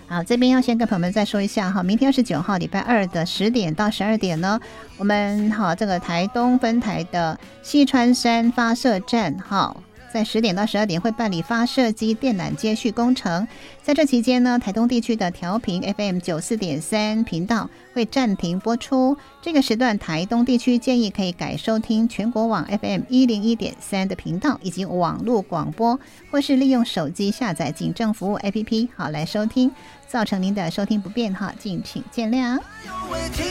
好，这边要先跟朋友们再说一下哈，明天29号礼拜二的10点到12点呢，我们这个台东分台的西川山发射站在10点到12点会办理发射机电缆接续工程。在这期间呢，台东地区的调频 FM94.3 频道会暂停播出。这个时段，台东地区建议可以改收听全国网 FM101.3 的频道，以及网络广播，或是利用手机下载警政服务 APP 来收听，造成您的收听不便敬请见谅。